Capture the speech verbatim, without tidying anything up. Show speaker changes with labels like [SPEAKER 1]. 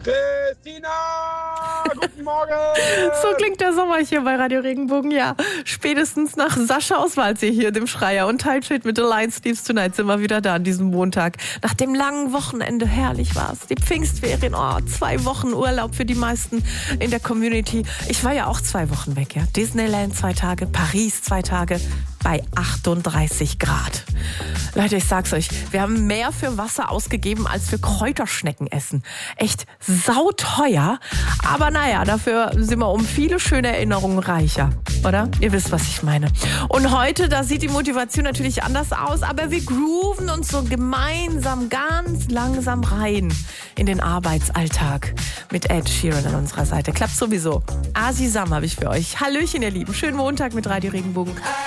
[SPEAKER 1] Christina, guten Morgen!
[SPEAKER 2] So klingt der Sommer hier bei Radio Regenbogen, ja. Spätestens nach Sascha aus Waldsee hier, dem Schreier, und Time Trade mit The Lion Sleeps Tonight sind wir wieder da an diesem Montag. Nach dem langen Wochenende, herrlich war's. Die Pfingstferien, oh, zwei Wochen Urlaub für die meisten in der Community. Ich war ja auch zwei Wochen weg, ja. Disneyland zwei Tage, Paris zwei Tage, bei achtunddreißig Grad. Leute, ich sag's euch, wir haben mehr für Wasser ausgegeben, als für Kräuterschnecken essen. Echt sauteuer, aber naja, dafür sind wir um viele schöne Erinnerungen reicher, oder? Ihr wisst, was ich meine. Und heute, da sieht die Motivation natürlich anders aus, aber wir grooven uns so gemeinsam ganz langsam rein in den Arbeitsalltag mit Ed Sheeran an unserer Seite. Klappt sowieso. Asi Sam habe ich für euch. Hallöchen, ihr Lieben. Schönen Montag mit Radio Regenbogen.